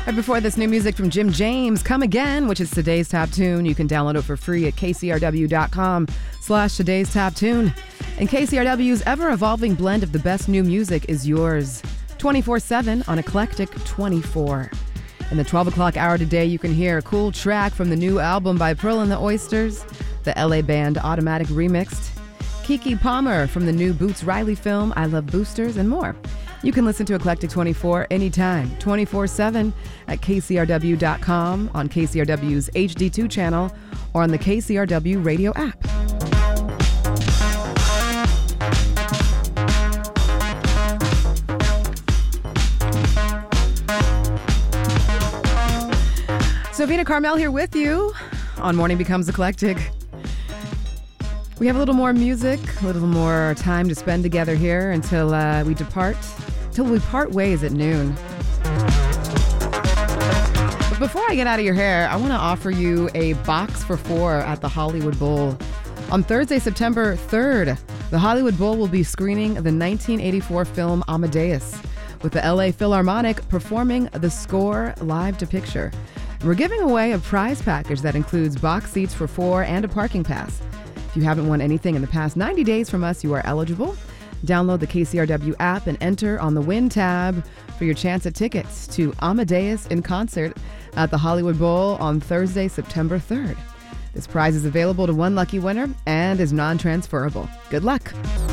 Right before this, new music from Jim James, Come Again, which is today's top tune. You can download it for free at kcrw.com/today's top tune. And KCRW's ever-evolving blend of the best new music is yours 24/7 on Eclectic 24. In the 12 o'clock hour today, you can hear a cool track from the new album by Pearl and the Oysters, the LA band Automatic Remixed, Keke Palmer from the new Boots Riley film I Love Boosters, and more. You can listen to Eclectic 24 anytime, 24/7 at kcrw.com, on KCRW's HD2 channel, or on the KCRW radio app. Sovina Carmel here with you on Morning Becomes Eclectic. We have a little more music, a little more time to spend together here until we part ways at noon. But before I get out of your hair, I want to offer you a box for four at the Hollywood Bowl. On Thursday, September 3rd, the Hollywood Bowl will be screening the 1984 film Amadeus, with the LA Philharmonic performing the score live to picture. We're giving away a prize package that includes box seats for four and a parking pass. If you haven't won anything in the past 90 days from us, you are eligible. Download the KCRW app and enter on the Win tab for your chance at tickets to Amadeus in concert at the Hollywood Bowl on Thursday, September 3rd. This prize is available to one lucky winner and is non-transferable. Good luck.